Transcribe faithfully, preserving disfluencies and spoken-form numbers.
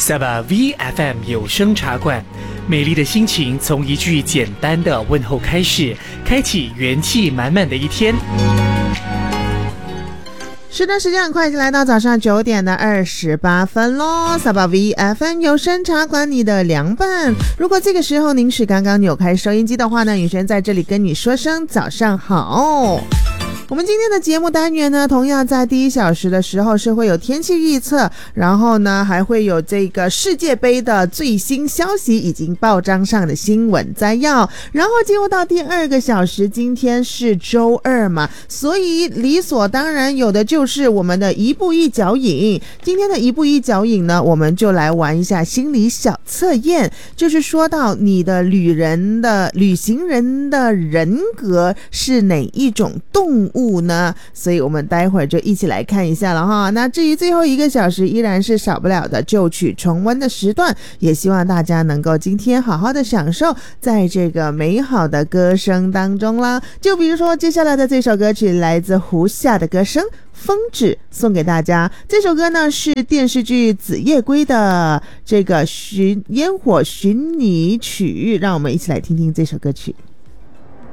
Saba V F M 有声茶馆，美丽的心情从一句简单的问候开始，开启元气满满的一天。 是的，时间很快就来到早上九点的二十八分咯。Saba V F M 有声茶馆，你的凉拌。如果这个时候您是刚刚扭开收音机的话呢，雨璇在这里跟你说声早上好。我们今天的节目单元呢，同样在第一小时的时候是会有天气预测，然后呢还会有这个世界杯的最新消息以及报章上的新闻摘要，然后进入到第二个小时，今天是周二嘛，所以理所当然有的就是我们的一步一脚印。今天的一步一脚印呢，我们就来玩一下心理小测验，就是说到你的旅人的旅行人的人格是哪一种动物呢？所以我们待会儿就一起来看一下了哈。那至于最后一个小时依然是少不了的旧曲重温的时段，也希望大家能够今天好好的享受在这个美好的歌声当中啦。就比如说接下来的这首歌曲来自胡夏的歌声风止，送给大家。这首歌呢是电视剧《紫夜归》的这个寻烟火寻你曲，让我们一起来听听这首歌曲。